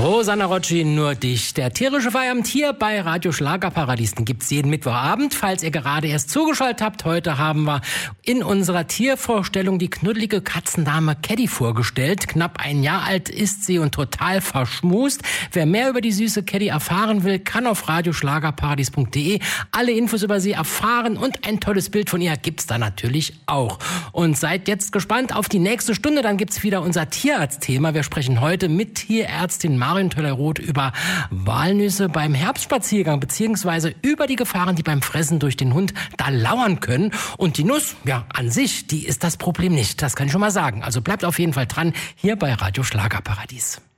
Rosanna Rocci, nur dich. Der tierische Feierabend hier bei Radio Schlagerparadies, den gibt's jeden Mittwochabend. Falls ihr gerade erst zugeschaltet habt, heute haben wir in unserer Tiervorstellung die knuddelige Katzendame Caddy vorgestellt. Knapp ein Jahr alt ist sie und total verschmust. Wer mehr über die süße Caddy erfahren will, kann auf radioschlagerparadies.de alle Infos über sie erfahren und ein tolles Bild von ihr gibt's da natürlich auch. Und seid jetzt gespannt auf die nächste Stunde, dann gibt's wieder unser Tierarzt-Thema. Wir sprechen heute mit Tierärztin Marion Töller-Roth über Walnüsse beim Herbstspaziergang beziehungsweise über die Gefahren, die beim Fressen durch den Hund da lauern können. Und die Nuss, ja, an sich, die ist das Problem nicht. Das kann ich schon mal sagen. Also bleibt auf jeden Fall dran hier bei Radio Schlagerparadies.